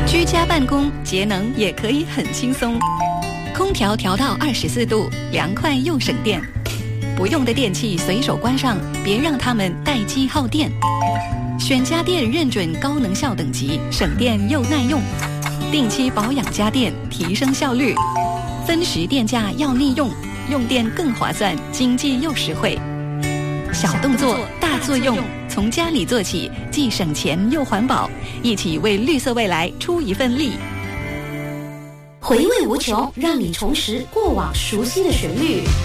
居家办公节能也可以很轻松，空调调到24度，凉快又省电。不用的电器随手关上，别让它们待机耗电。选家电认准高能效等级，省电又耐用。定期保养家电，提升效率。分时电价要利用，用电更划算，经济又实惠。小动作大作用，从家里做起，既省钱又环保，一起为绿色未来出一份力。 回味无穷，让你重拾过往熟悉的旋律。